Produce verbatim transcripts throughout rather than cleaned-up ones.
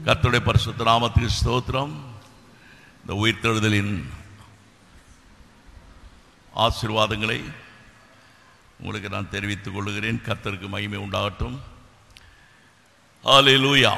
கர்த்தருடைய பரிசுத்த நாமத்துக்கு ஸ்தோத்திரம். இந்த உயிர்த்தெழுதலின் ஆசீர்வாதங்களை உங்களுக்கு நான் தெரிவித்துக் கொள்கிறேன். கர்த்தருக்கு மகிமை உண்டாகட்டும். ஹல்லேலூயா.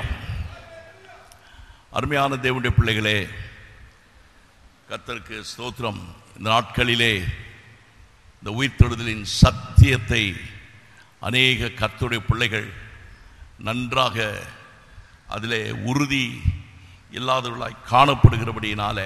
அருமையான தேவனுடைய பிள்ளைகளே, கர்த்தருக்கு ஸ்தோத்திரம். இந்த நாட்களிலே இந்த உயிர்த்தெழுதலின் சத்தியத்தை அநேக கர்த்தருடைய பிள்ளைகள் நன்றாக அதிலே உறுதி இல்லாதவர்களாய் காணப்படுகிறபடியினால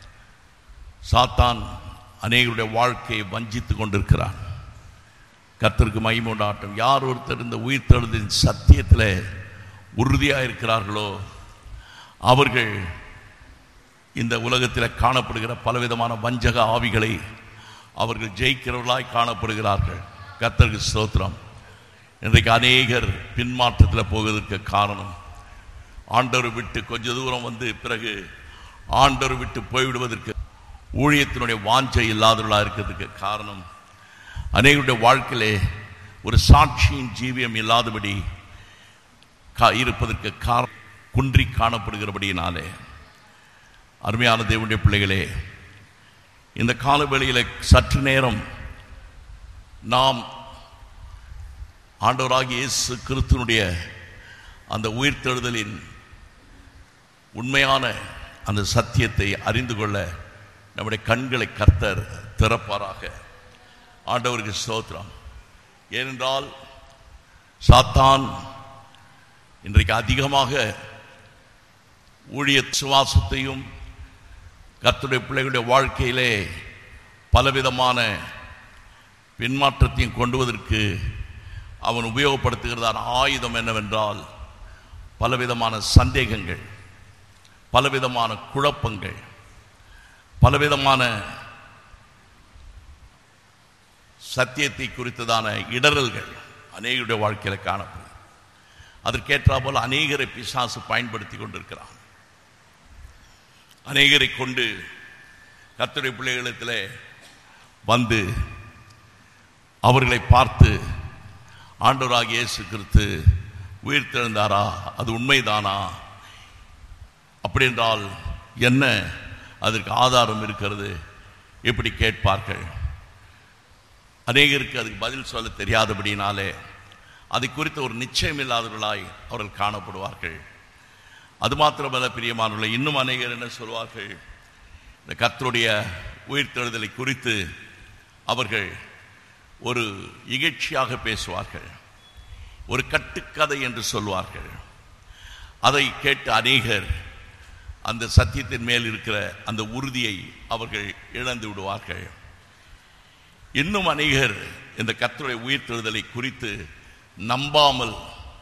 சாத்தான் அநேகருடைய வாழ்க்கையை வஞ்சித்து கொண்டிருக்கிறான். கர்த்தருக்கு மகிமை உண்டாகட்டும். யார் ஒருத்தர் இந்த உயிர்த்தெழுதலின் சத்தியத்தில் உறுதியாக இருக்கிறார்களோ அவர்கள் இந்த உலகத்தில் காணப்படுகிற பலவிதமான வஞ்சக ஆவிகளை அவர்கள் ஜெயிக்கிறவர்களாய் காணப்படுகிறார்கள். கர்த்தருக்கு ஸ்தோத்திரம். இன்றைக்கு அநேகர் பின்மாற்றத்தில் போவதற்கு காரணம், ஆண்டவர் விட்டு கொஞ்ச தூரம் வந்து பிறகு ஆண்டவர் விட்டு போய்விடுவதற்கு ஊழியத்தினுடைய வாஞ்சை இல்லாதவர்களாக இருக்கிறதுக்கு காரணம், அநேகருடைய வாழ்க்கையிலே ஒரு சாட்சியின் ஜீவியம் இல்லாதபடி இருப்பதற்கு காரணம் குன்றி காணப்படுகிறபடியினாலே. அருமையான தேவனுடைய பிள்ளைகளே, இந்த காலவெளியில் சற்று நேரம் நாம் ஆண்டவராகிய இயேசு கிறிஸ்துவினுடைய அந்த உயிர்த்தெழுதலின் உண்மையான அந்த சத்தியத்தை அறிந்து கொள்ள நம்முடைய கண்களை கர்த்தர் திறப்பாராக. ஆண்டவருக்கு ஸ்தோத்திரம். ஏனென்றால் சாத்தான் இன்றைக்கு அதிகமாக ஊழிய சுவாசத்தையும் கர்த்தருடைய பிள்ளைகளுடைய வாழ்க்கையிலே பலவிதமான பின்மாற்றத்தையும் கொண்டுவதற்கு அவன் உபயோகப்படுத்துகிறதான ஆயுதம் என்னவென்றால் பலவிதமான சந்தேகங்கள், பலவிதமான குழப்பங்கள், பலவிதமான சத்தியத்தை குறித்ததான இடரல்கள் அநேகருடைய வாழ்க்கையில் காணப்படும். அதற்கேற்றா போல் அநேகரை பிசாசு பயன்படுத்தி கொண்டிருக்கிறான். அநேகரை கொண்டு கர்த்தருடைய பிள்ளைகளிடத்தில் வந்து அவர்களை பார்த்து ஆண்டவராகிய இயேசு கிறிஸ்து உயிர்த்தெழுந்தாரா, அது உண்மைதானா, அப்படி என்றால் என்ன அதற்கு ஆதாரம் இருக்கிறது எப்படி கேட்பார்கள். அநேகருக்கு அதுக்கு பதில் சொல்ல தெரியாதபடினாலே அதை குறித்த ஒரு நிச்சயம் இல்லாதவர்களாய் அவர்கள் காணப்படுவார்கள். அது மாத்திரமல்ல பிரியமானவர்களே, இன்னும் அநேகர் என்ன சொல்வார்கள், இந்த கர்த்தருடைய உயிர்த்தெழுதலை குறித்து அவர்கள் ஒரு இகழ்ச்சியாக பேசுவார்கள், ஒரு கட்டுக்கதை என்று சொல்வார்கள். அதை கேட்டு அநேகர் அந்த சத்தியத்தின் மேல் இருக்கிற அந்த உறுதியை அவர்கள் இழந்து விடுவார்கள். இன்னும் அநேகர் இந்த கர்த்தருடைய உயிர்த்தெழுதலை குறித்து நம்பாமல்,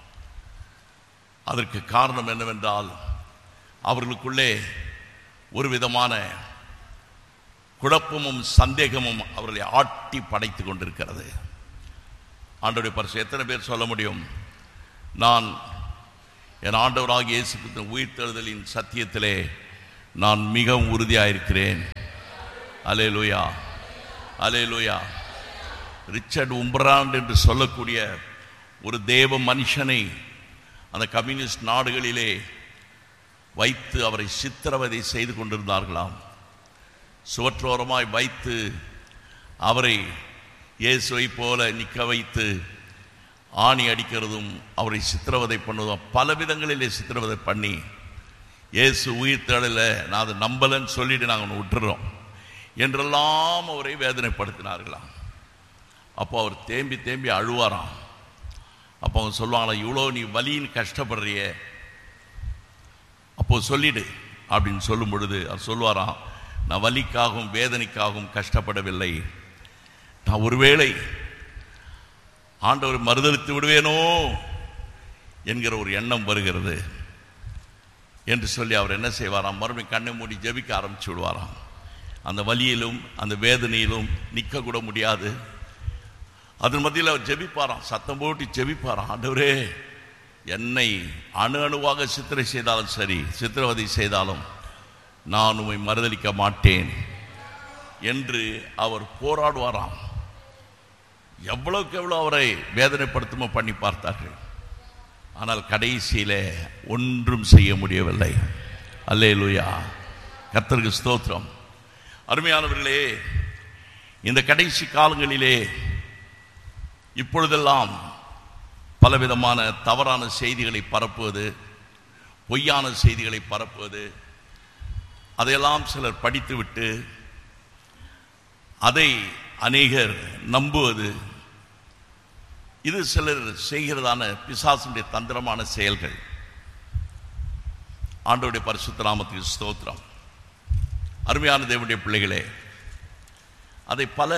அதற்கு காரணம் என்னவென்றால் அவர்களுக்குள்ளே ஒரு விதமான குழப்பமும் சந்தேகமும் அவர்களை ஆட்டி படைத்து கொண்டிருக்கிறது. ஆண்டவருடைய பரிசு எத்தனை பேர் சொல்ல முடியும், நான் என் ஆண்டவராகிய இயேசு கிறிஸ்துவின் உயிர்த்தெழுதலின் சத்தியத்திலே நான் மிகவும் உறுதியாயிருக்கிறேன். அல்லேலூயா, அல்லேலூயா. ரிச்சர்ட் உம்பராண்ட் என்று சொல்லக்கூடிய ஒரு தேவ மனுஷனை அந்த கம்யூனிஸ்ட் நாடுகளிலே வைத்து அவரை சித்திரவதை செய்து கொண்டிருந்தார்களாம். சுவற்றோரமாய் வைத்து அவரை இயேசுவை போல நிற்க வைத்து ஆணி அடிக்கிறதும் அவரை சித்திரவதை பண்ணுவதும் பல விதங்களிலே சித்திரவதை பண்ணி, இயேசு உயிர்த்தெழல நான் அதை நம்பலன்னு சொல்லிட்டு நாங்கள் விட்டுறோம் என்றெல்லாம் அவரை வேதனைப்படுத்தினார்களாம். அப்போ அவர் தேம்பி தேம்பி அழுவாராம். அப்போ அவங்க சொல்லுவாங்களா, இவ்வளோ நீ வலின்னு கஷ்டப்படுறிய, அப்போ சொல்லிடு அப்படின்னு சொல்லும் பொழுது அவர் சொல்லுவாராம், நான் வலிக்காகவும் வேதனைக்காகவும் கஷ்டப்படவில்லை, நான் ஒருவேளை ஆண்டவர் மறுதலித்து விடுவேனோ என்கிற ஒரு எண்ணம் வருகிறது என்று சொல்லி அவர் என்ன செய்வாராம், மறுபடியும் கண்ணை மூடி ஜெபிக்க ஆரம்பிச்சு விடுவாராம். அந்த வலியிலும் அந்த வேதனையிலும் நிற்க கூட முடியாது. அதன் மத்தியில் அவர் ஜெபிப்பாராம், சத்தம் போட்டு ஜெபிப்பாராம், ஆண்டவரே என்னை அணு அணுவாக சித்திரை செய்தாலும் சரி, சித்திரவதை செய்தாலும் நான் உம்மை மறுதலிக்க மாட்டேன் என்று அவர் போராடுவாராம். எவ்வளவுக்கு எவ்வளோ அவரை வேதனைப்படுத்துமோ பண்ணி பார்த்தார்கள். ஆனால் கடைசியிலே ஒன்றும் செய்ய முடியவில்லை. அல்லேலூயா, கர்த்தருக்கு ஸ்தோத்திரம். அருமையானவர்களே, இந்த கடைசி காலங்களிலே இப்பொழுதெல்லாம் பலவிதமான தவறான செய்திகளை பரப்புவது, பொய்யான செய்திகளை பரப்புவது, அதையெல்லாம் சிலர் படித்துவிட்டு அதை அநேகர் நம்புவது, இது சிலர் செய்கிறதான பிசாசுடைய தந்திரமான செயல்கள். ஆண்டவருடைய பரிசுத்த நாமத்துக்கு ஸ்தோத்திரம். அருமையான தேவனுடைய பிள்ளைகளே, அதை பல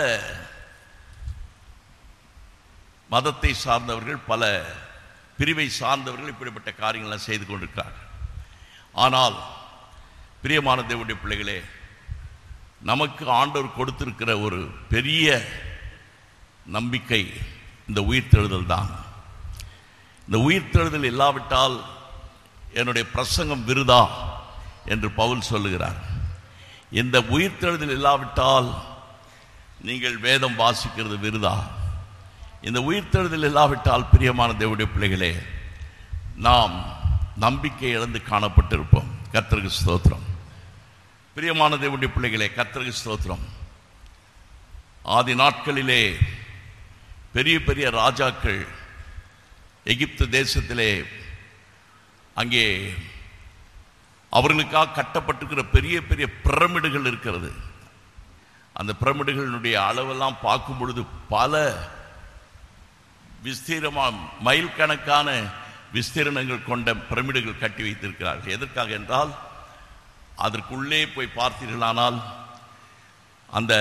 மதத்தை சார்ந்தவர்கள், பல பிரிவை சார்ந்தவர்கள் இப்படிப்பட்ட காரியங்களை செய்து கொண்டிருக்கிறார்கள். ஆனால் பிரியமான தேவனுடைய பிள்ளைகளே, நமக்கு ஆண்டவர் கொடுத்திருக்கிற ஒரு பெரிய நம்பிக்கை இந்த உயிர்த்தெழுதல் தான். இந்த உயிர்த்தெழுதல் இல்லாவிட்டால் என்னுடைய பிரசங்கம் விருதா என்று பவுல் சொல்லுகிறார். இந்த உயிர்த்தெழுதல் இல்லாவிட்டால் நீங்கள் வேதம் வாசிக்கிறது விருதா. இந்த உயிர்த்தெழுதல் இல்லாவிட்டால் பிரியமான தேவனுடைய பிள்ளைகளே, நாம் நம்பிக்கை இழந்து காணப்பட்டிருப்போம். கர்த்தருக்கு ஸ்தோத்திரம். பிரியமான தேவனுடைய பிள்ளைகளே, கர்த்தருக்கு ஸ்தோத்திரம். ஆதி நாட்களிலே பெரிய பெரிய ராஜாக்கள் எகிப்து தேசத்திலே அங்கே அவர்களுக்காக கட்டப்பட்டிருக்கிற பெரிய பெரிய பிரமிடுகள் இருக்கிறது. அந்த பிரமிடுகளினுடைய அளவெல்லாம் பார்க்கும் பொழுது பல விஸ்தீரமான மைல் கணக்கான விஸ்தீரணங்கள் கொண்ட பிரமிடுகள் கட்டி வைத்திருக்கிறார்கள். எதற்காக என்றால், அதற்குள்ளே போய் பார்த்தீர்களானால் அந்த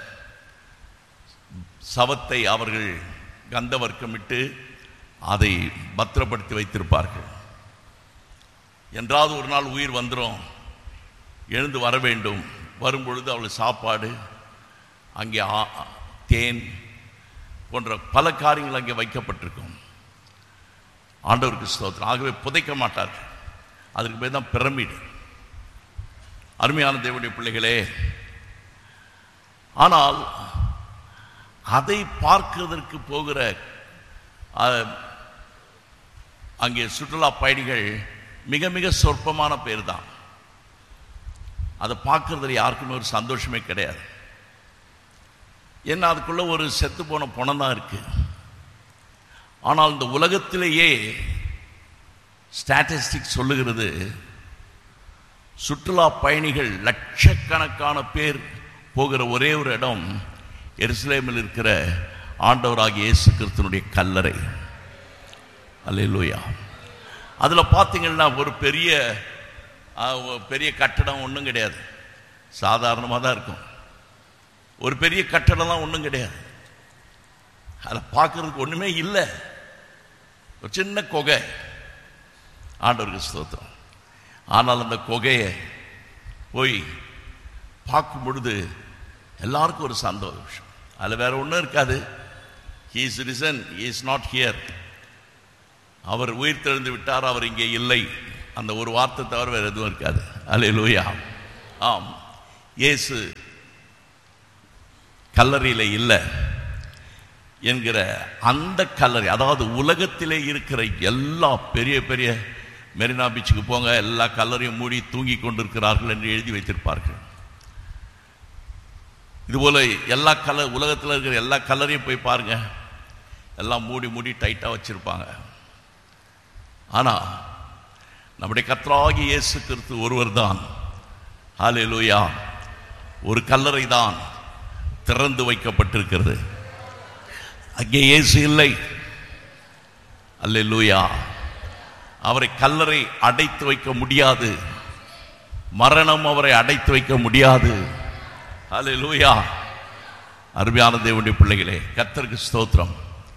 சவத்தை அவர்கள் கந்தவர்க்கமிட்டு அதை பத்திரப்படுத்தி வைத்திருப்பார்கள். என்றாவது ஒரு நாள் உயிர் வந்துடும், எழுந்து வர வேண்டும். வரும்பொழுது அவளுக்கு சாப்பாடு, அங்கே தேன் போன்ற பல காரியங்கள் அங்கே வைக்கப்பட்டிருக்கும். ஆண்டவருக்கு ஸ்தோத்திரம். ஆகவே புதைக்க மாட்டார்கள். அதற்கு பேர் தான் பிரமிடு. அருமையான தேவனுடைய பிள்ளைகளே, ஆனால் அதை பார்க்கிறதற்கு போகிற அங்கே சுற்றுலா பயணிகள் மிக மிக சொற்பமான பேர் தான். அதை பார்க்கறதுல யாருக்குமே ஒரு சந்தோஷமே கிடையாது. ஏன்னா அதுக்குள்ள ஒரு செத்து போன பணம் தான் இருக்கு. ஆனால் இந்த உலகத்திலேயே ஸ்டாட்டிஸ்டிக்ஸ் சொல்லுகிறது, சுற்றுலா பயணிகள் லட்சக்கணக்கான பேர் போகிற ஒரே ஒரு இடம் எருசலேமில் இருக்கிற ஆண்டவராகிய இயேசு கிறிஸ்துவினுடைய கல்லறை. அல்லேலூயா. அதில் பார்த்தீங்கன்னா ஒரு பெரிய பெரிய கட்டடம் ஒன்றும் கிடையாது, சாதாரணமாக தான் இருக்கும். ஒரு பெரிய கட்டடம்லாம் ஒன்றும் கிடையாது. அதில் பார்க்கறதுக்கு ஒன்றுமே இல்லை, ஒரு சின்ன குகை. ஆண்டவருக்கு ஸ்தோத்திரம். ஆனால் அந்த குகையை போய் பார்க்கும் பொழுது எல்லாருக்கும் ஒரு சந்தோஷம். அதில் வேற ஒன்றும் இருக்காது. He is risen, he is not here. அவர் உயிர் தெழுந்து விட்டார், அவர் இங்கே இல்லை. அந்த ஒரு வார்த்தை தவிர வேறு எதுவும் இருக்காது. அல்லேலூயா. ஆம், இயேசு கல்லறையில் இல்லை என்கிற அந்த கல்லறை, அதாவது உலகத்திலே இருக்கிற எல்லா பெரிய பெரிய மெரினா பீச்சுக்கு போங்க, எல்லா கல்லறையும் மூடி தூங்கி கொண்டிருக்கிறார்கள் என்று எழுதி வைத்திருப்பார்கள். இதுபோல எல்லா கல்ல உலகத்தில் இருக்கிற எல்லா கல்லறையும் போய் பாருங்க, எல்லாம் மூடி மூடி டைட்டாக வச்சிருப்பாங்க. ஆனால் நம்முடைய கர்த்தராகிய இயேசு கிறிஸ்து ஒருவர் தான். ஹல்லேலூயா. ஒரு கல்லறை தான் திறந்து வைக்கப்பட்டிருக்கிறது. அங்கே இயேசு இல்லை. அல்லேலூயா. அவரை கல்லறை அடைத்து வைக்க முடியாது, மரணம் அவரை அடைத்து வைக்க முடியாது. அல்லேலூயா. அருமையான தேவனுடைய பிள்ளைகளே, கர்த்தருக்கு ஸ்தோத்திரம்.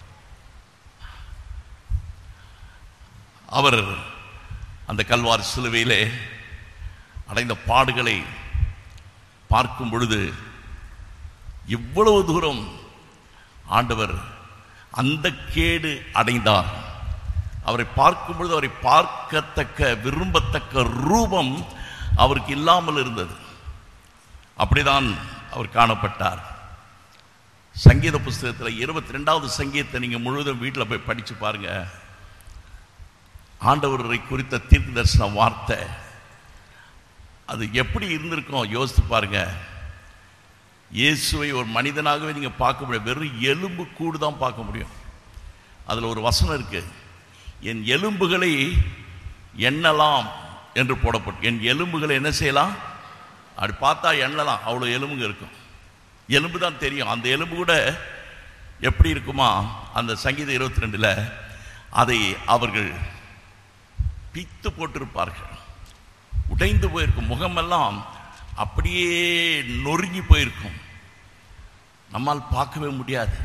அவர் அந்த கல்வாரி சிலுவையிலே அடைந்த பாடுகளை பார்க்கும் பொழுது இவ்வளவு தூரம் ஆண்டவர் அந்த கேடு அடைந்தார். அவரை பார்க்கும் பொழுது அவரை பார்க்கத்தக்க விரும்பத்தக்க ரூபம் அவருக்கு இல்லாமல் இருந்தது. அப்படிதான் அவர் காணப்பட்டார். சங்கீத புஸ்தகத்தில் இருபத்தி ரெண்டாவது சங்கீதத்தை நீங்க முழுவதும் வீட்டில் போய் படிச்சு பாருங்க. ஆண்டவரை குறித்த தீர்க்க தரிசன வார்த்தை அது எப்படி இருந்திருக்கும் யோசித்து பாருங்க. இயேசுவை ஒரு மனிதனாகவே நீங்கள் பார்க்க முடியும், வெறும் எலும்பு கூடு தான் பார்க்க முடியும். அதில் ஒரு வசனம் இருக்கு, என் எலும்புகளை எண்ணலாம் என்று போடப்பட்டு, என் எலும்புகளை என்ன செய்யலாம், அப்படி பார்த்தா எண்ணலாம், அவ்வளோ எலும்புங்க இருக்கும். எலும்பு தான் தெரியும். அந்த எலும்பு கூட எப்படி இருக்குமா, அந்த சங்கீதம் இருபத்தி ரெண்டுல அதை அவர்கள் பித்து போட்டிருப்பார்கள், உடைந்து போயிருக்கும், முகமெல்லாம் அப்படியே நொறுங்கி போயிருக்கும், நம்மால் பார்க்கவே முடியாது.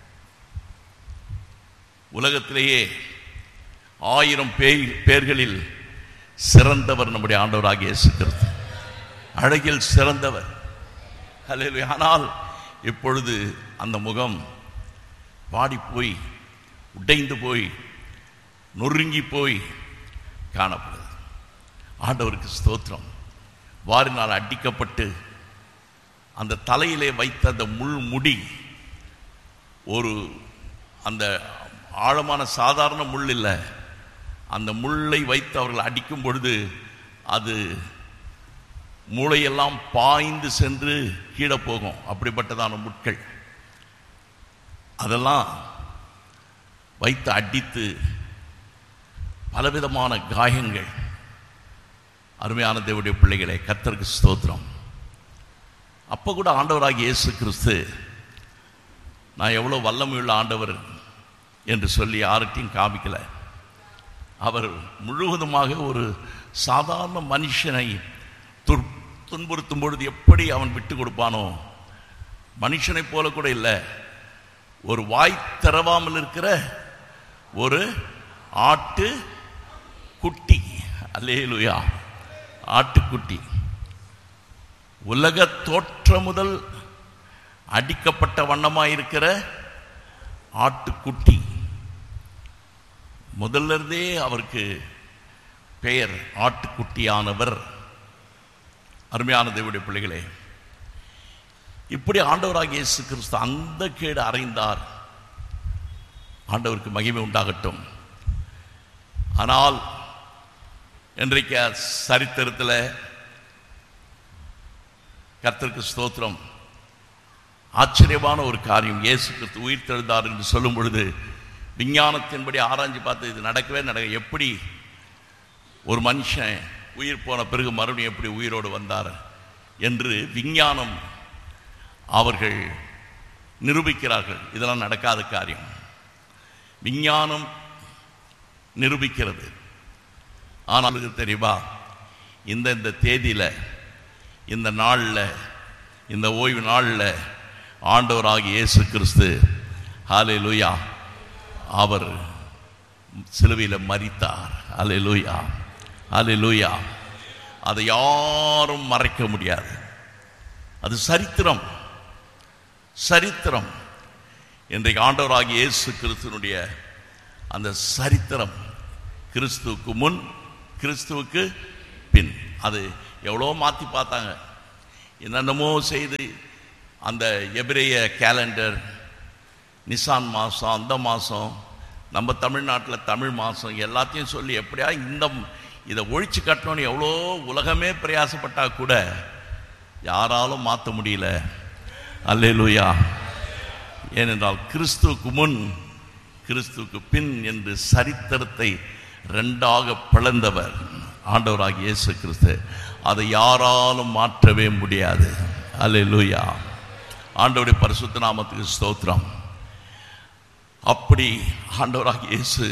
உலகத்திலேயே ஆயிரம் பேர்களில் சிறந்தவர் நம்முடைய ஆண்டவராகிய இயேசு கிறிஸ்து, அழகில் சிறந்தவர். ஹல்லேலூயா. ஆனால் இப்பொழுது அந்த முகம் வாடி போய் உடைந்து போய் நொறுங்கி போய் காணப்படுது. ஆண்டவருக்கு ஸ்தோத்திரம். வாரினால் அடிக்கப்பட்டு அந்த தலையிலே வைத்த அந்த முள் முடி, ஒரு அந்த ஆழமான சாதாரண முள் இல்லை, அந்த முள்ளை வைத்து அவர்கள் அடிக்கும் பொழுது அது மூளையெல்லாம் பாய்ந்து சென்று கீழே போகும், அப்படிப்பட்டதான முட்கள். அதெல்லாம் வைத்து அடித்து பலவிதமான காயங்கள். அருமையான தேவனுடைய பிள்ளைகளே, கர்த்தருக்கு ஸ்தோத்திரம். அப்போ கூட ஆண்டவராகிய இயேசு கிறிஸ்து நான் எவ்வளோ வல்லமையுள்ள ஆண்டவர் என்று சொல்லி யார்கிட்டையும் காமிக்கல. அவர் முழுவதுமாக ஒரு சாதாரண மனுஷனை துன்புறுத்தும் பொழுது எப்படி அவன் விட்டு கொடுப்பானோ, மனுஷனை போல கூட இல்லை, ஒரு வாய் திறவாமல் இருக்கிற ஒரு ஆட்டு குட்டி. அல்லேலூயா. ஆட்டுக்குட்டி, உலக தோற்றம் முதல் அடிக்கப்பட்ட வண்ணமாயிருக்கிற ஆட்டுக்குட்டி. முதல்ல இருந்தே அவருக்கு பெயர் ஆட்டுக்குட்டியானவர். அருமையான தேவனுடைய பிள்ளைகளே, இப்படி ஆண்டவராகிய இயேசு கிறிஸ்து அந்த கேடு அறைந்தார். ஆண்டவருக்கு மகிமை உண்டாகட்டும். ஆனால் இன்றைக்கு சரித்திரத்தில் கர்த்தருக்கு ஸ்தோத்திரம், ஆச்சரியமான ஒரு காரியம். இயேசு கிறிஸ்து உயிர் தெழுந்தார் என்று சொல்லும் பொழுது விஞ்ஞானத்தின்படி ஆராய்ச்சி பார்த்து இது நடக்கவே நடக்க, எப்படி ஒரு மனுஷன் உயிர் போன பிறகு மறுபடியும் எப்படி உயிரோடு வந்தார் என்று விஞ்ஞானம் அவர்கள் நிரூபிக்கிறார்கள். இதெல்லாம் நடக்காத காரியம். விஞ்ஞானம் நிரூபிக்கிறது. ஆனால் தெரியுமா, இந்த இந்த தேதியில், இந்த நாளில், இந்த ஓய்வு நாளில் ஆண்டவராகிய இயேசு கிறிஸ்து ஹல்லேலூயா அவர் சிலுவையில் மரித்தார். ஹல்லேலூயா, ஹல்லேலூயா. அதை யாரும் மறைக்க முடியாது. அது சரித்திரம், சரித்திரம். இன்றைக்கு ஆண்டவராகிய இயேசு கிறிஸ்துவனுடைய அந்த சரித்திரம், கிறிஸ்துவுக்கு முன், கிறிஸ்துவுக்கு பின். அது எவ்வளோ மாற்றி பார்த்தாங்க, என்னென்னமோ செய்து அந்த எபிரேய கேலண்டர், நிசான் மாதம், அந்த மாதம், நம்ம தமிழ்நாட்டில் தமிழ் மாதம், எல்லாத்தையும் சொல்லி எப்படியா இந்த இதை ஒழிச்சு கட்டணும்னு எவ்வளோ உலகமே பிரயாசப்பட்டால் கூட யாராலும் மாற்ற முடியல. அல்லேலூயா. ஏனென்றால் கிறிஸ்துவுக்கு முன், கிறிஸ்துவுக்கு பின் என்று சரித்திரத்தை ரெண்டாக பிளந்தவர் ஆண்டவராகிய இயேசு கிறிஸ்து. அதை யாராலும் மாற்றவே முடியாது. அல்லேலூயா. ஆண்டவருடைய பரிசுத்த நாமத்துக்கு ஸ்தோத்திரம். அப்படி ஆண்டவராகிய இயேசு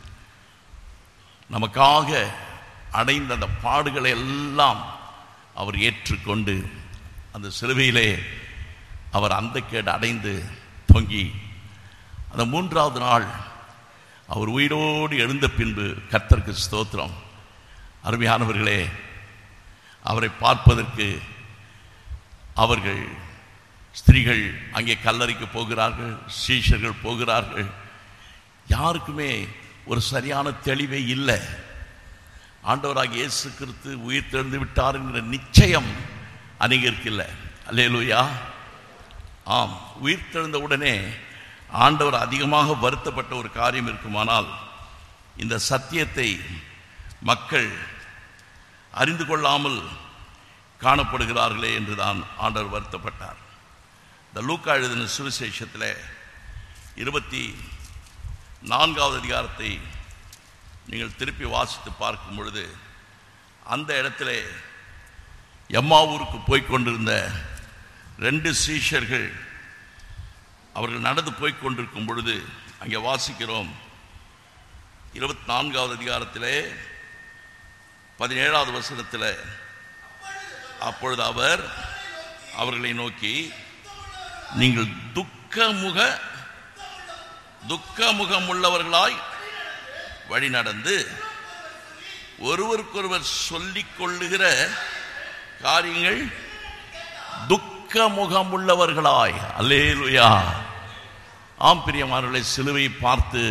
நமக்காக அடைந்த அந்த பாடுகளை எல்லாம் அவர் ஏற்றுக்கொண்டு அந்த சிலுவையிலே அவர் அந்த கேடு அடைந்து தொங்கி அந்த மூன்றாவது நாள் அவர் உயிரோடு எழுந்த பின்பு, கர்த்தருக்கு ஸ்தோத்திரம். அருமையானவர்களே, அவரை பார்ப்பதற்கு அவர்கள் ஸ்திரீகள் அங்கே கல்லறைக்கு போகிறார்கள், சீஷர்கள் போகிறார்கள். யாருக்குமே ஒரு சரியான தெளிவே இல்லை. ஆண்டவராகிய இயேசு கிறிஸ்து உயிர் தெழுந்து விட்டார் என்கிற நிச்சயம் அநேகருக்கு இல்லை. அல்லேலூயா. ஆம், உயிர் தெழுந்த உடனே ஆண்டவர் அதிகமாக வருத்தப்பட்ட ஒரு காரியம் இருக்குமானால் இந்த சத்தியத்தை மக்கள் அறிந்து கொள்ளாமல் காணப்படுகிறார்களே என்றுதான் ஆண்டவர் வருத்தப்பட்டார். இந்த லூக்கா எழுதின சுவிசேஷத்தில் இருபத்தி நான்காவது அதிகாரத்தை நீங்கள் திருப்பி வாசித்து பார்க்கும் பொழுது அந்த இடத்துல எம்மாவூருக்கு போய்கொண்டிருந்த ரெண்டு சீஷர்கள் அவர்கள் நடந்து போய்கொண்டிருக்கும் பொழுது அங்கே வாசிக்கிறோம். இருபத்தி நான்காவது அதிகாரத்திலே பதினேழாவது வசனத்தில், அப்பொழுது அவர் அவர்களை நோக்கி, நீங்கள் துக்கமுக துக்கமுகம் உள்ளவர்களாய் வழி நடந்து ஒருவருக்கொருவர் சொல்லிக் கொள்ளுகிற காரியங்கள் துக்கமுகம் உள்ளவர்களாய். அல்லேலூயா. ஆம் பிரியமானவர்களே, சிலுவை பார்த்து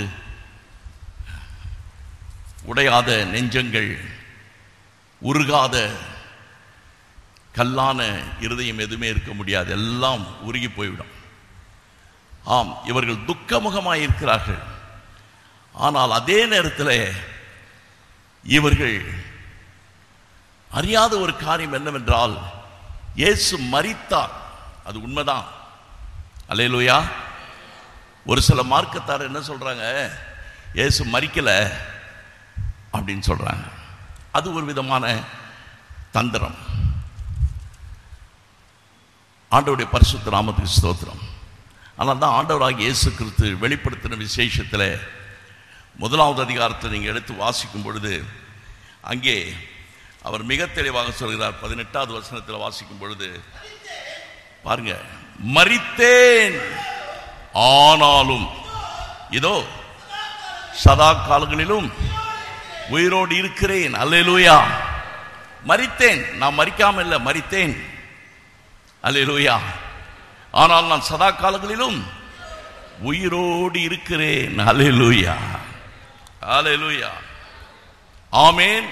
உடையாத நெஞ்சங்கள், உருகாத கல்லான இருதயம் எதுவுமே இருக்க முடியாது, எல்லாம் உருகி போய்விடும். ஆம், இவர்கள் துக்கமுகமாய் இருக்கிறார்கள். ஆனால் அதே நேரத்தில் இவர்கள் அறியாத ஒரு காரியம் என்னவென்றால், இயேசு மரித்தார். அது உண்மைதான். அல்லேலூயா. ஒரு சில மார்க்கத்தார் என்ன சொல்றாங்க, இயேசு மரிக்கல அப்படின்னு சொல்றாங்க. அது ஒரு விதமான தந்திரம். ஆண்டவருடைய பரிசுத்த நாமத்துக்கு ஸ்தோத்திரம். ஆனால் தான் ஆண்டவராகிய இயேசு கிறிஸ்து வெளிப்படுத்தின விசேஷத்தில் முதலாவது அதிகாரத்தில் நீங்கள் எடுத்து வாசிக்கும் பொழுது அங்கே அவர் மிக தெளிவாக சொல்கிறார். பதினெட்டாவது வசனத்தில் வாசிக்கும் பொழுது பாருங்க, மரித்தேன் ஆனாலும் இதோ சதா காலங்களிலும் உயிரோடு இருக்கிறேன். அல்லேலூயா. மரித்தேன், நான் மரிக்காம இல்லை, மரித்தேன். அல்லேலூயா. ஆனால் நான் சதா காலங்களிலும் உயிரோடு இருக்கிறேன். அல்லேலூயா. அல்லேலூயா. ஆமென்.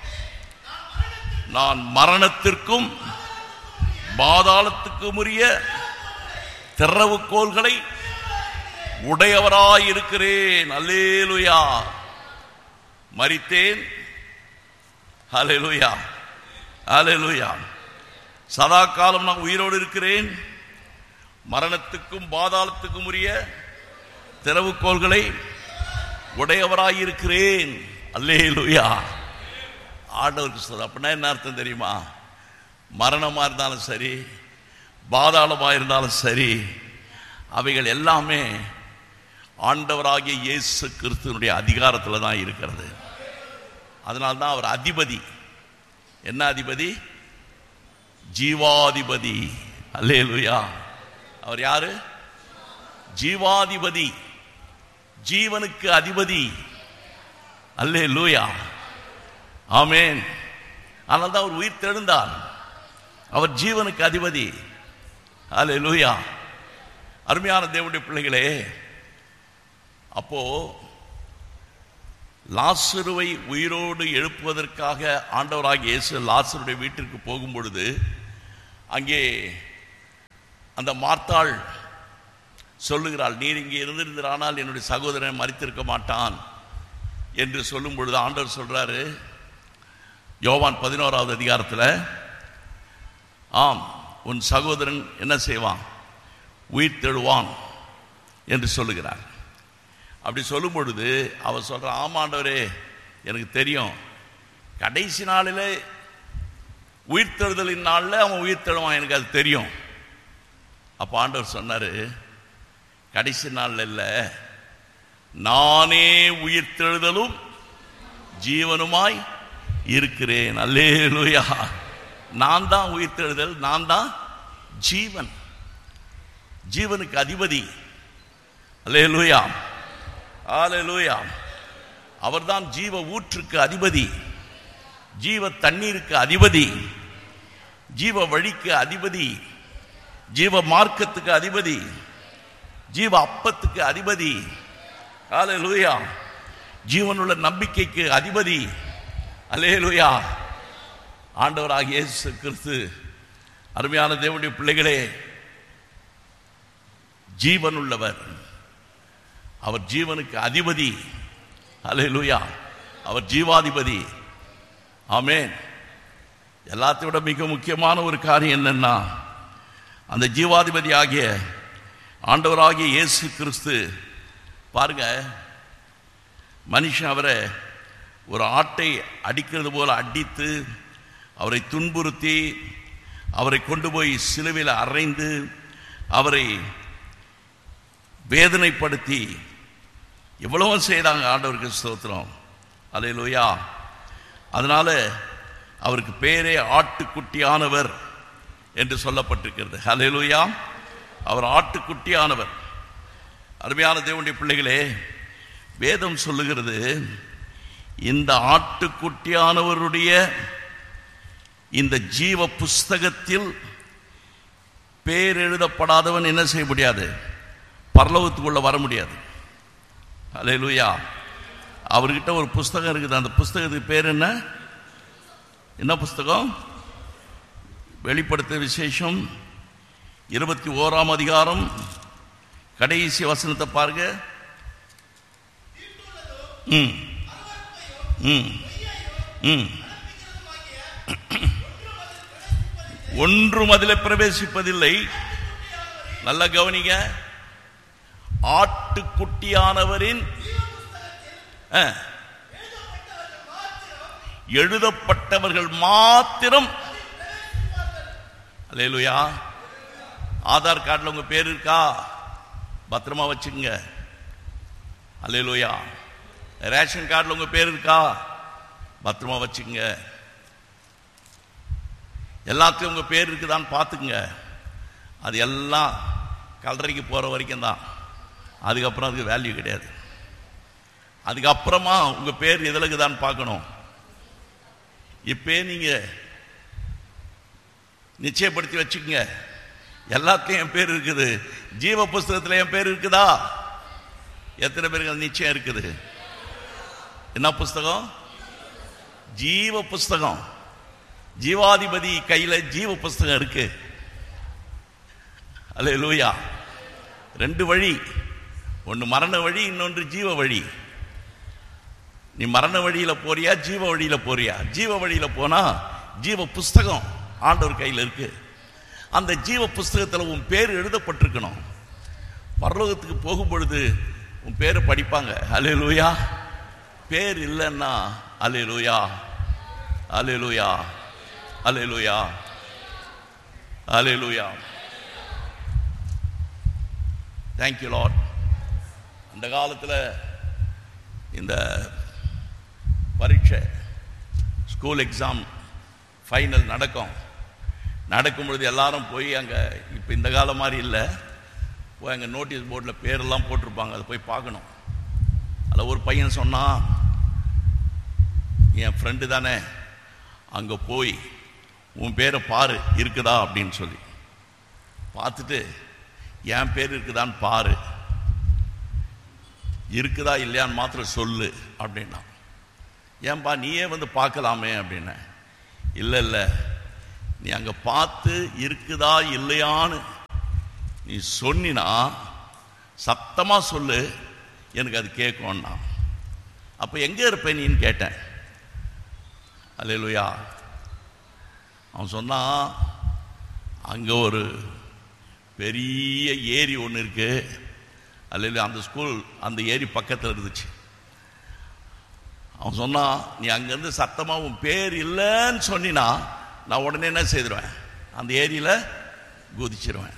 நான் மரணத்திற்கும் பாதாளத்துக்கும் உரிய திறவுகோல்களை உடையவராய் இருக்கிறேன். அல்லேலூயா. மரித்தேன். அல்லேலூயா. அல்லேலூயா. சதா காலம் நான் உயிரோடு இருக்கிறேன். மரணத்துக்கும் பாதாளத்துக்கும் உரிய திறவுகோல்களை உடையவராயிருக்கிறேன். அல்லேலூயா. ஆண்டவருக்கு சொல்ல. அப்படின்னா என்ன அர்த்தம் தெரியுமா? மரணமா இருந்தாலும் சரி, பாதாளமா இருந்தாலும் சரி, அவைகள் எல்லாமே ஆண்டவராகிய இயேசு கிறிஸ்துவினுடைய அதிகாரத்தில் தான் இருக்கிறது. அதனால்தான் அவர் அதிபதி. என்ன அதிபதி? ஜீவாதிபதி. அல்லேலூயா. அவர் யாரு? ஜீவாதிபதி, ஜீவனுக்கு அதிபதி. அல்லேலூயா. ஆமென். ஆனால் தான் அவர் உயிர் தெழுந்தார். அவர் ஜீவனுக்கு அதிபதி. அல்லேலூயா. அருமையான தேவனுடைய பிள்ளைகளே, அப்போ லாசருவை உயிரோடு எழுப்புவதற்காக ஆண்டவராகிய இயேசு லாசருடைய வீட்டிற்கு போகும் பொழுது அங்கே அந்த மார்த்தாள் சொல்லுகிறாள், நீர் இங்கே இருந்திருந்தானால் என்னுடைய சகோதரன் மரித்திருக்க மாட்டான் என்று சொல்லும் பொழுது ஆண்டவர் சொல்றாரு யோவான் பதினோராவது அதிகாரத்தில், ஆம், உன் சகோதரன் என்ன செய்வான்? உயிர் தெழுவான் என்று சொல்லுகிறார். அப்படி சொல்லும் பொழுது அவர் சொல்ற, ஆமாண்டவரே, எனக்கு தெரியும், கடைசி நாளில் உயிர் தெழுதலின் நாளில் அவன் உயிர் தெழுவான், எனக்கு அது தெரியும். அப்போ ஆண்டவர் சொன்னார், கடைசி நாளில் இல்லை, நானே உயிர் தெழுதலும் ஜீவனுமாய் இருக்கிறேன். அல்லேலூயா. நான் தான் உயிர் தெழுதல், நான் தான் ஜீவன், ஜீவனுக்கு அதிபதி. அல்லேலூயா. அல்லேலூயா. அவர்தான் ஜீவ ஊற்றுக்கு அதிபதி, ஜீவ தண்ணீருக்கு அதிபதி, ஜீவ வழிக்கு அதிபதி, ஜீவ மார்க்கத்துக்கு அதிபதி, ஜீவ அப்பத்துக்கு அதிபதி. அல்லேலூயா. ஜீவனுள்ள நம்பிக்கைக்கு அதிபதி. அல்லேலூயா. ஆண்டவராகிய இயேசு கிறிஸ்து, அருமையான தேவனுடைய பிள்ளைகளே, ஜீவனுள்ளவர். அவர் ஜீவனுக்கு அதிபதி. அல்லேலூயா. அவர் ஜீவாதிபதி. ஆமென். எல்லாத்தை விட மிக முக்கியமான ஒரு காரியம் என்னன்னா, அந்த ஜீவாதிபதி ஆகிய ஆண்டவராகிய இயேசு கிறிஸ்து பாருங்க, மனுஷன் அவரை ஒரு ஆட்டை அடிக்கிறது போல அடித்து, அவரை துன்புறுத்தி, அவரை கொண்டு போய் சிலுவையில் அறைந்து, அவரை வேதனைப்படுத்தி எவ்வளவோ செய்தாங்க. ஆண்டவருக்கு ஸ்தோத்திரம். அல்லேலூயா. அதனால அவருக்கு பேரே ஆட்டுக்குட்டியானவர் என்று சொல்லப்பட்டிருக்கிறது. அல்லேலூயா. அவர் ஆட்டுக்குட்டியானவர். அருமையான தேவனுடைய பிள்ளைகளே, வேதம் சொல்லுகிறது, இந்த ஆட்டுக்குட்டியானவருடைய இந்த ஜீவ புஸ்தகத்தில் பேர் எழுதப்படாதவன் என்ன செய்ய முடியாது? பரலோகத்துக்குள்ள வர முடியாது. அல்லேலூயா. அவர்கிட்ட ஒரு புஸ்தகம் இருக்குது. அந்த புஸ்தகத்துக்கு பேர் என்ன? என்ன புஸ்தகம்? வெளிப்படுத்த விசேஷம் இருபத்தி ஓராம் அதிகாரம் கடைசி வசனத்தை பாருங்க. ம் ம் ம் ஒன்றும் அதில் பிரவேசிப்பதில்லை. நல்ல கவனிங்க. ஆட்டுக்குட்டியானவரின் எழுதப்பட்டவர்கள் மாத்திரம். அல்லேலூயா. ஆதார் கார்டில் உங்க பேர் இருக்கா? பத்திரமா வச்சுங்க. அல்லேலூயா. ரேஷன் கார்டில் உங்க பேர் இருக்கா? பத்திரமா வச்சுங்க. எல்லாத்துக்கும் உங்க பேர் இருக்குதான்னு பார்த்துக்குங்க. அது எல்லாம் கல்லறைக்கு போற வரைக்கும் தான். அதுக்கப்புறம் அதுக்கு வேல்யூ கிடையாது. அதுக்கப்புறமா உங்க பேர் எதில் இருக்குதான்னு பார்க்கணும். இப்பே நீங்க நிச்சயப்படுத்தி வச்சுக்கங்க. எல்லாத்தையும் என் பேர் இருக்குது. ஜீவ புஸ்தகத்தில் என் பேர் இருக்குதா? எத்தனை பேருக்கு நிச்சயம் இருக்குது? என்ன புஸ்தகம்? ஜீவ புஸ்தகம். ஜீவாதிபதி கையில ஜீவ புஸ்தகம் இருக்கு. அல்லேலூயா. ரெண்டு வழி, ஒன்று மரண வழி, இன்னொன்று ஜீவ வழி. நீ மரண வழியில போறியா, ஜீவ வழியில போறியா? ஜீவ வழியில போனா ஜீவ புஸ்தகம் ஆண்டவர் கையில் இருக்கு. அந்த ஜீவ புஸ்தகத்தில் உன் பேர் எழுதப்பட்டிருக்கணும். பரலோகத்துக்கு போகும் பொழுது உன் பேரை படிப்பாங்க. அல்லேலூயா. பேர் இல்லைன்னா அல்லேலூயா, அல்லேலூயா, அல்லேலூயா, அல்லேலூயா. Thank you Lord. அந்த காலத்தில் இந்த பரீட்சை, ஸ்கூல் எக்ஸாம், ஃபைனல் நடக்கும். நடக்கும் பொழுது எல்லாரும் போய் அங்கே, இப்போ இந்த காலம் மாதிரி இல்லை, போய் அங்கே நோட்டீஸ் போர்டில் பேரெல்லாம் போட்டிருப்பாங்க. அதை போய் பார்க்கணும். அதில் ஒரு பையன் சொன்னான், என் ஃப்ரெண்டு தானே, அங்கே போய் உன் பேரை பாரு இருக்குதா அப்படின்னு சொல்லி பார்த்துட்டு, என் பேர் இருக்குதான்னு பாரு, இருக்குதா இல்லையான்னு மாத்திரம் சொல்லு அப்படின்னா. ஏன்பா நீயே வந்து பார்க்கலாமே அப்படின்ன. இல்லை இல்லை, நீ அங்கே பார்த்து இருக்குதா இல்லையான்னு நீ சொன்னினா சத்தமாக சொல்லு, எனக்கு அது கேட்கும்னா. அப்போ எங்கே இருப்பேன் நீன்னு கேட்டேன். அல்லேலூயா. அவன் சொன்னான், அங்கே ஒரு பெரிய ஏரி ஒன்று இருக்கு. அல்லேலூயா. அந்த ஸ்கூல் அந்த ஏரி பக்கத்தில் இருந்துச்சு. அவன் சொன்னான், நீ அங்கேருந்து சத்தமாக உன் பேர் இல்லைன்னு சொன்னினா நான் உடனே என்ன செய்திருவேன்? அந்த ஏரியில் குதிச்சிருவேன்.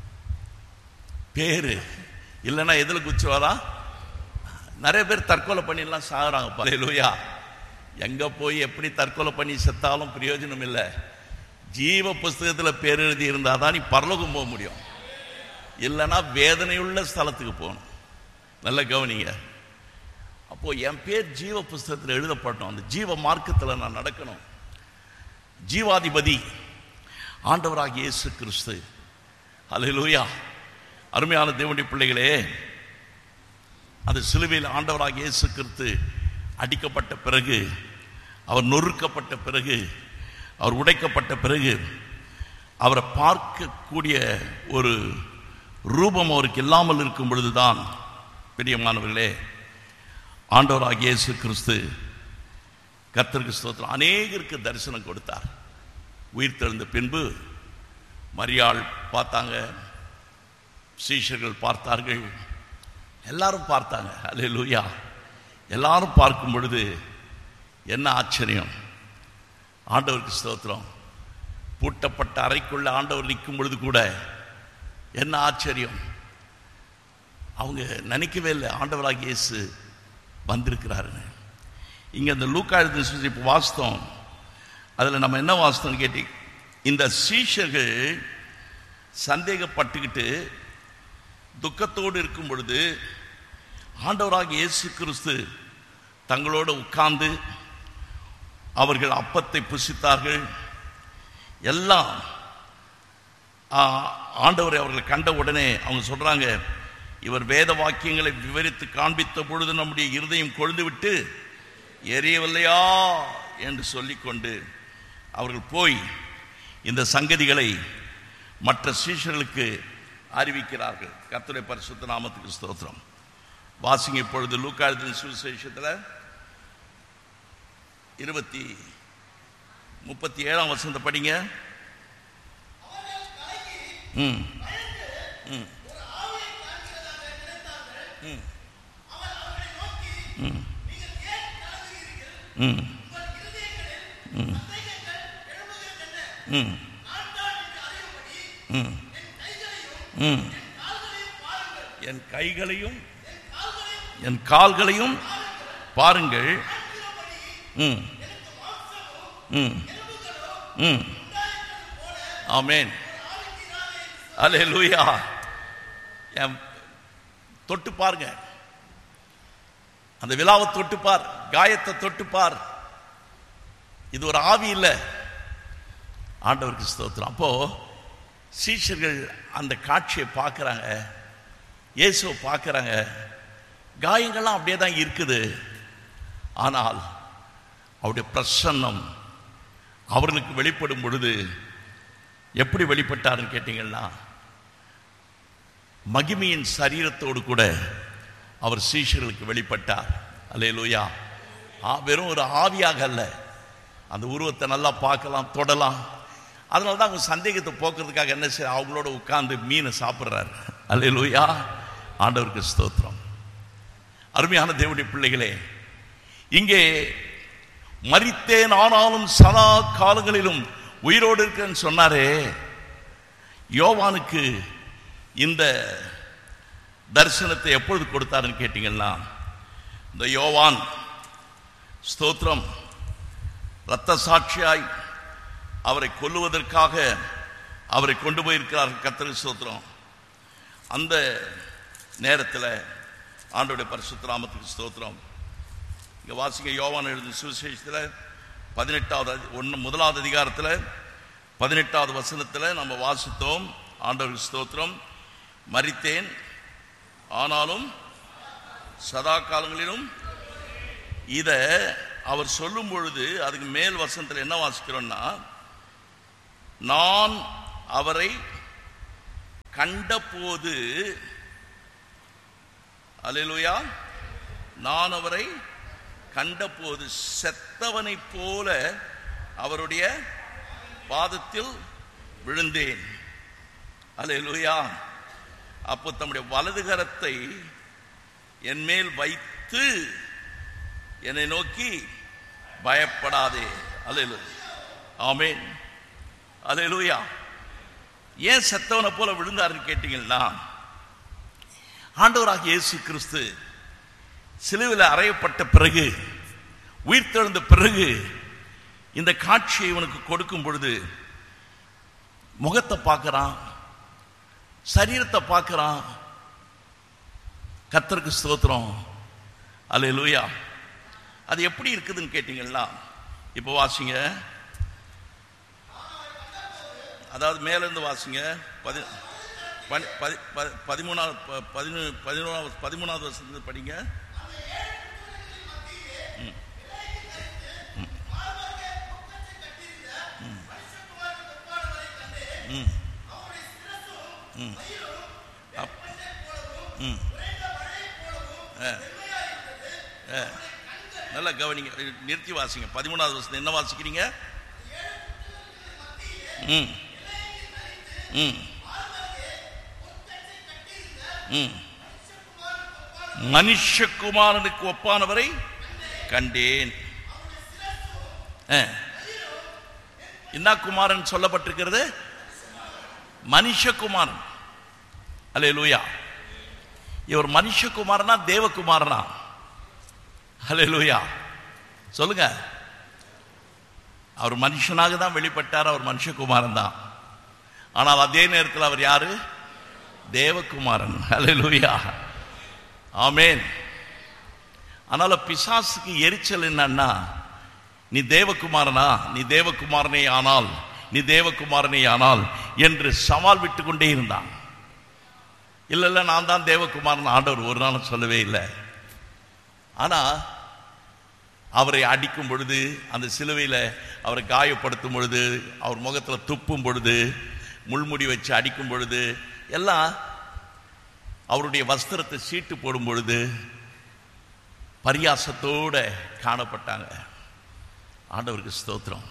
பேர் இல்லைன்னா எதில் குதிச்சுவாரா? நிறைய பேர் தற்கொலை பண்ணிலாம் சாகுறாங்க. அல்லேலூயா. எங்கே போய் எப்படி தற்கொலை பண்ணி செத்தாலும் பிரயோஜனம் இல்லை. ஜீவ புஸ்தகத்தில் பேர் எழுதி இருந்தால் தான் நீ பரலோகம் போக முடியும். இல்லைன்னா வேதனையுள்ள ஸ்தலத்துக்கு போகணும். நல்ல கவனிங்க. அப்போ என் பேர் ஜீவ புஸ்தகத்தில் எழுதப்பட்டோம். அந்த ஜீவ மார்க்கத்தில் நான் நடக்கணும். ஜீவாதிபதி ஆண்டவராகிய இயேசு கிறிஸ்து. அல்லேலூயா. அருமையான தேவனுடைய பிள்ளைகளே, அந்த சிலுவையில் ஆண்டவராகிய இயேசு கிறிஸ்து அடிக்கப்பட்ட பிறகு, அவர் நொறுக்கப்பட்ட பிறகு, அவர் உடைக்கப்பட்ட பிறகு, அவரை பார்க்கக்கூடிய ஒரு ரூபம் அவருக்கு இல்லாமல் இருக்கும் பொழுதுதான் பிரியமானவர்களே ஆண்டவராகிய இயேசு கிறிஸ்து கர்த்தருக்கு ஸ்தோத்திரம் அநேகருக்கு தரிசனம் கொடுத்தார். உயிர் தெழுந்த பின்பு மரியாள் பார்த்தாங்க, சீஷர்கள் பார்த்தார்கள், எல்லாரும் பார்த்தாங்க. அல்லேலூயா. எல்லாரும் பார்க்கும் பொழுது என்ன ஆச்சரியம்! ஆண்டவருக்கு ஸ்தோத்திரம். பூட்டப்பட்ட அறைக்குள்ள ஆண்டவர் நிற்கும் பொழுது கூட என்ன ஆச்சரியம்! அவங்க நினைக்கவே இல்லை ஆண்டவராகிய இயேசு வந்திருக்கிறாருன்னு. இங்கே அந்த லூக்கா எழுதின சுவிசேஷம் இப்போ வாஸ்தவம். அதில் நம்ம என்ன வாஸ்தவம் கேட்டி, இந்த சீஷர்கள் சந்தேகப்பட்டுக்கிட்டு துக்கத்தோடு இருக்கும் பொழுது ஆண்டவராகிய இயேசு கிறிஸ்து தங்களோடு உட்கார்ந்து அவர்கள் அப்பத்தை புசித்தார்கள். எல்லாம் ஆண்டவரை அவர்கள் கண்ட உடனே அவங்க சொல்றாங்க, இவர் வேத வாக்கியங்களை விவரித்து காண்பித்த பொழுது நம்முடைய இருதயம் கொழுந்து விட்டு எரியவில்லையா என்று சொல்லிக்கொண்டு அவர்கள் போய் இந்த சங்கதிகளை மற்ற சீஷர்களுக்கு அறிவிக்கிறார்கள். கர்த்தருடைய பரிசுத்த நாமத்துக்கு ஸ்தோத்திரம். வாசிங்க இப்பொழுது லூக்கா எழுதின சுவிசேஷத்தில் இருபத்தி முப்பத்தி ஏழாம் வசனத்தை படிங்க. ம் ம் ம் ம் ம் ம் ம் ம் என் கைகளையும் என் கால்களையும் பாருங்கள். ம் ம் ம் ஆமென். அல்லேலூயா. என் தொட்டு பாருங்க, அந்த விழாவை தொட்டு பார், காயத்தை தொட்டு பார். இது ஒரு ஆவி இல்லை. ஆண்டவருக்கு ஸ்தோத்திரம். அப்போ சீஷர்கள் அந்த காட்சியை பார்க்குறாங்க, இயேசுவை பார்க்குறாங்க. காயங்கள்லாம் அப்படியே தான் இருக்குது. ஆனால் அவருடைய பிரசன்னம் அவர்களுக்கு வெளிப்படும் பொழுது எப்படி வெளிப்பட்டாருன்னு கேட்டீங்கன்னா, மகிமையின் சரீரத்தோடு கூட அவர் சீஷர்களுக்கு வெளிப்பட்டார். அல்லேலூயா. வெறும் ஒரு ஆவியாக அல்ல, அந்த உருவத்தை நல்லா பார்க்கலாம், தொடலாம். அதனால தான் அவங்க சந்தேகத்தை போக்குறதுக்காக என்ன செய்ய அவங்களோட உட்கார்ந்து மீனை சாப்பிட்றாரு. அல்லேலூயா. ஆண்டவருக்கு ஸ்தோத்திரம். அருமையான தேவனுடைய பிள்ளைகளே, இங்கே மரித்தேன் ஆனாலும் சதா காலங்களிலும் உயிரோடு இருக்கேன்னு சொன்னாரே, யோவானுக்கு இந்த தரிசனத்தை எப்பொழுது கொடுத்தாருன்னு கேட்டீங்கன்னா, இந்த யோவான் ஸ்தோத்திரம் இரத்த சாட்சியாய் அவரை கொல்லுவதற்காக அவரை கொண்டு போயிருக்கிறார்கள். கர்த்தருக்கு ஸ்தோத்திரம். அந்த நேரத்தில் ஆண்டவருடைய பரிசுத்த நாமத்துக்கு ஸ்தோத்திரம். இங்கே வாசிங்க, யோவான் எழுதின சுவிசேஷத்தில் பதினெட்டாவது ஒன்று முதலாவது அதிகாரத்தில் பதினெட்டாவது வசனத்தில் நம்ம வாசித்தோம். ஆண்டவருக்கு ஸ்தோத்திரம். மரித்தேன் ஆனாலும் சதா காலங்களிலும். இதை அவர் சொல்லும் பொழுது அதுக்கு மேல் வசனத்தில் என்ன வாசிக்கிறோம்னா, நான் அவரை கண்டபோது, அல்லேலூயா, நான் அவரை கண்டபோது செத்தவனை போல அவருடைய பாதத்தில் விழுந்தேன். அல்லேலூயா. அப்போ தம்முடைய வலது கரத்தை என் மேல் வைத்து என்னை நோக்கி பயப்படாதே. அல்லேலூயா. ஆமென். அல்லேலூயா. ஏன் செத்தவனை போல விழுந்தாருன்னு கேட்டீங்கன்னா, ஆண்டவராகிய இயேசு கிறிஸ்து சிலுவையில் அறையப்பட்ட பிறகு, உயிர் தெழுந்த பிறகு இந்த காட்சியை இவனுக்கு கொடுக்கும் பொழுது முகத்தை பார்க்கிறான், சரீரத்தை பார்க்கிறான். கர்த்தருக்கு ஸ்தோத்திரம். அல்லேலூயா. அது எப்படி இருக்குதுன்னு கேட்டீங்கன்னா, இப்போ வாசிங்க, அதாவது மேலிருந்து வாசிங்க. பதி பதிமூணாவது பதினொன்று பதினோராவது பதிமூணாவது வருஷத்துல படிங்க. நல்லா கவனிங்க, நிறுத்தி வாசிங்க. பதிமூணாவது வருஷம் என்ன வாசிக்கிறீங்க? ம் ம் ம் மனுஷகுமாரனுக்கு ஒப்பானவரை கண்டேன். என்ன குமாரன் சொல்லப்பட்டிருக்கிறது? மனுஷகுமாரன். அல்லேலூயா. இவர் மனுஷகுமாரனா தேவகுமாரனா? அல்லேலூயா. சொல்லுங்க. அவர் மனுஷனாக தான் வெளிப்பட்டார், அவர் மனுஷகுமாரன் தான். ஆனால் அதே நேரத்தில் அவர் யாரு? தேவகுமாரன். அல்லேலூயா. ஆமென். அதனால பிசாசுக்கு எரிச்சல் என்னன்னா, நீ தேவகுமாரனா, நீ தேவகுமாரனே ஆனால், நீ தேவகுமாரனே ஆனால் என்று சவால் விட்டு கொண்டே இருந்தான். இல்ல இல்ல நான் தான் தேவகுமாரன் ஆண்டவர் ஒரு நாளும் சொல்லவே இல்லை. ஆனா அவரை அடிக்கும் பொழுது, அந்த சிலுவையில் அவரை காயப்படுத்தும் பொழுது, அவர் முகத்தில் துப்பும் பொழுது, முள்முடி வச்சு அடிக்கும் பொழுது எல்லாம், அவருடைய வஸ்திரத்தை சீட்டு போடும் பொழுது பரியாசத்தோடு காணப்பட்டாங்க. ஆண்டவருக்கு ஸ்தோத்திரம்.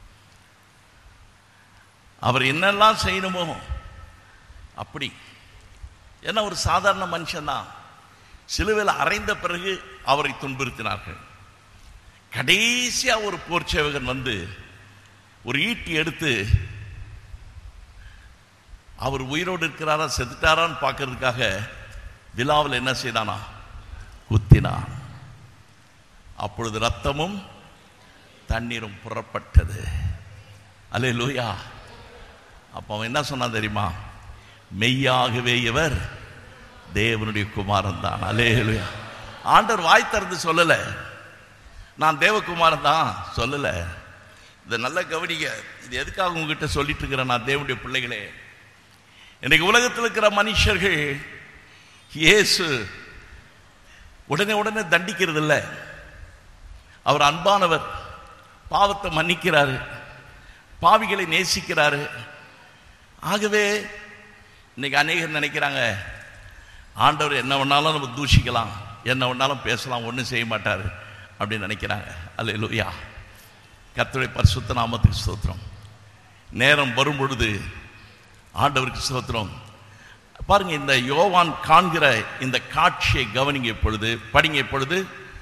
அவர் என்னெல்லாம் செய்யணுமோ அப்படி. ஏன்னா ஒரு சாதாரண மனுஷன்தான். சிலுவையில் அறைந்த பிறகு அவரை துன்புறுத்தினார்கள். கடைசியா ஒரு போர் சேவகன் வந்து ஒரு ஈட்டி எடுத்து அவர் உயிரோடு இருக்கிறாரா செத்துட்டாரான்னு பார்க்கறதுக்காக விழாவில் என்ன செய்தானா? குத்தினான். அப்பொழுது ரத்தமும் தண்ணீரும் புறப்பட்டது. அல்லேலூயா. அப்ப அவன் என்ன சொன்னான் தெரியுமா? மெய்யாகவே இவர் தேவனுடைய குமாரன் தான். அல்லேலூயா. ஆண்டவர் வாய் திறந்து சொல்லல, நான் தேவகுமாரன் தான் சொல்லல. இதை நல்ல கவனிங்க. இது எதுக்காக உங்ககிட்ட சொல்லிட்டு இருக்கிறேன்? நான் தேவனுடைய பிள்ளைகளே, இன்னைக்கு உலகத்தில் இருக்கிற மனுஷர்கள் இயேசு உடனே உடனே தண்டிக்கிறது இல்லை. அவர் அன்பானவர், பாவத்தை மன்னிக்கிறாரு, பாவிகளை நேசிக்கிறாரு. ஆகவே இன்னைக்கு அநேகர் நினைக்கிறாங்க, ஆண்டவர் என்ன வேணாலும் நம்ம தூஷிக்கலாம், என்ன வேணாலும் பேசலாம், ஒன்றும் செய்ய மாட்டார் அப்படின்னு நினைக்கிறாங்க. அல்லேலூயா. கர்த்தருடைய பரிசுத்த நாமத்துக்கு ஸ்தோத்திரம். நேரம் வரும் பொழுது ஆண்டவருக்கு ஸ்தோத்திரம். பாருங்க, இந்த யோவான் காண்கிற இந்த காட்சியை கவனிங்க. இப்பொழுது படிங்க. இப்பொழுது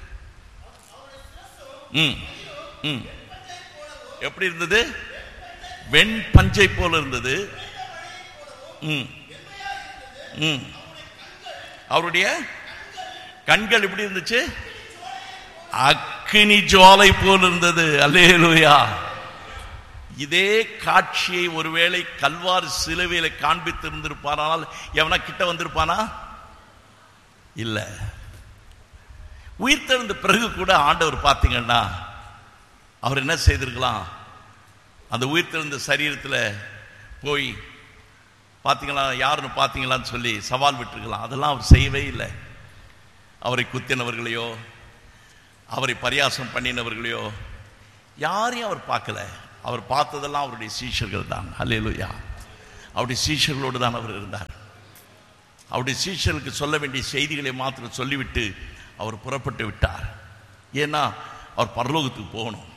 ம் ம் எப்படி இருந்தது? வெண் பஞ்சை போல இருந்தது. ம் ம் அவருடைய கண்கள் எப்படி இருந்துச்சு? அக்கினி ஜுவாலை போல் இருந்தது. அல்லேலூயா. இதே காட்சியை ஒருவேளை கல்வாரி சிலுவையில காண்பித்து இருந்திருப்பானால் எவனா கிட்ட வந்திருப்பானா? இல்ல. உயிர்த்தெழுந்த பிறகு கூட ஆண்டவர் பார்த்தீங்கன்னா அவர் என்ன செய்திருக்கலாம்? அந்த உயிர்த்தெழுந்த சரீரத்தில் போய் பார்த்தீங்களா, யாருன்னு பார்த்தீங்களான்னு சொல்லி சவால் விட்டுருக்கலாம். அதெல்லாம் அவர் செய்யவே இல்லை. அவரை குத்தினவர்களையோ அவரை பரியாசம் பண்ணினவர்களையோ யாரையும் அவர் பார்க்கல. அவர் பார்த்ததெல்லாம் அவருடைய சீஷர்கள் தான். அல்லேலூயா. அவருடைய சீஷர்களோடு தான் அவர் இருந்தார். அவருடைய சீஷர்களுக்கு சொல்ல வேண்டிய செய்திகளை மாத்திரம் சொல்லிவிட்டு அவர் புறப்பட்டு விட்டார். ஏன்னா அவர் பரலோகத்துக்கு போகணும்.